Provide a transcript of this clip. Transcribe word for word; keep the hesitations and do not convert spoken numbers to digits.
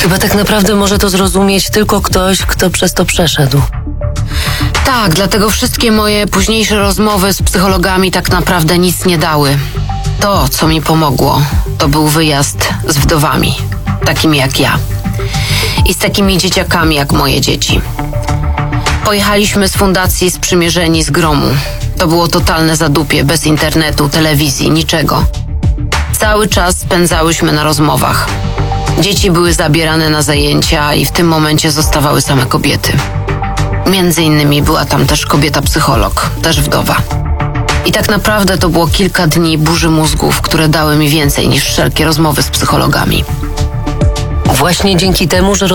Chyba tak naprawdę może to zrozumieć tylko ktoś, kto przez to przeszedł. Tak, dlatego wszystkie moje późniejsze rozmowy z psychologami tak naprawdę nic nie dały. To, co mi pomogło, to był wyjazd z wdowami, takimi jak ja. I z takimi dzieciakami jak moje dzieci. Pojechaliśmy z fundacji Sprzymierzeni z Gromu. To było totalne zadupie, bez internetu, telewizji, niczego. Cały czas spędzałyśmy na rozmowach. Dzieci były zabierane na zajęcia i w tym momencie zostawały same kobiety. Między innymi była tam też kobieta psycholog, też wdowa. I tak naprawdę to było kilka dni burzy mózgów, które dały mi więcej niż wszelkie rozmowy z psychologami. Właśnie dzięki temu, że